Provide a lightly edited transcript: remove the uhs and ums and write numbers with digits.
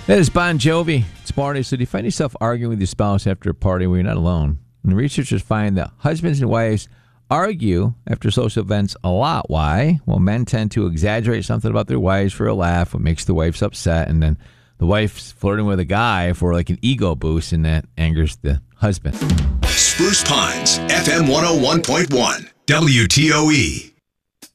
That is Bon Jovi. It's Marty. So do you find yourself arguing with your spouse after a party where you're not alone? And researchers find that husbands and wives argue after social events a lot. Why? Well, men tend to exaggerate something about their wives for a laugh, what makes the wives upset, and then the wife's flirting with a guy for like an ego boost, and that angers the husband. Spruce Pines, FM 101.1, WTOE.